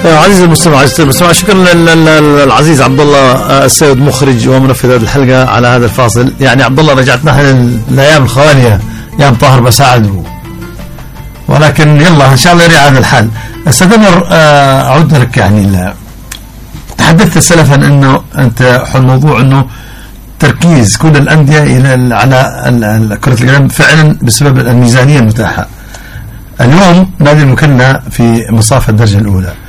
عزيزي المستمع، عزيزي المستمع، شكرا للعزيز عبد الله السيد مخرج ومنفذ هذه الحلقه على هذا الفاصل. يعني عبد الله رجعتنا للايام الخواليه، ايام طاهر بساعد ولكن يلا ان شاء الله يرجع هذا الحال. استاذ عمر، اعود لك. يعني تحدثت سلفا انه انت حول موضوع انه تركيز كل الانديه الى على كره القدم فعلا بسبب الميزانيه المتاحه. اليوم نادي المكنا في مصاف الدرجه الاولى،